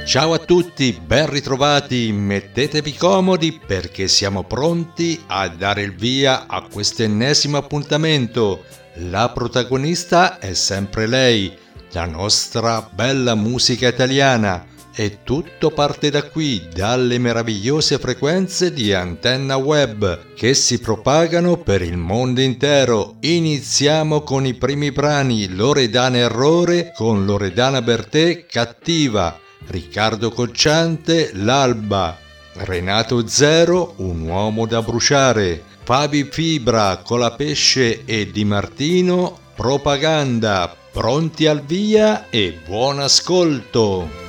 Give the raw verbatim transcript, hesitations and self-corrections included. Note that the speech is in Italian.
Ciao a tutti, ben ritrovati, mettetevi comodi perché siamo pronti a dare il via a questo ennesimo appuntamento. La protagonista è sempre lei, la nostra bella musica italiana. E tutto parte da qui, dalle meravigliose frequenze di Antenna Web che si propagano per il mondo intero. Iniziamo con i primi brani: Loredana Errore con Loredana Bertè, Cattiva, Riccardo Cocciante, L'Alba, Renato Zero, Un uomo da bruciare, Fabi Fibra, Colapesce e Di Martino, Propaganda. Pronti al via e buon ascolto!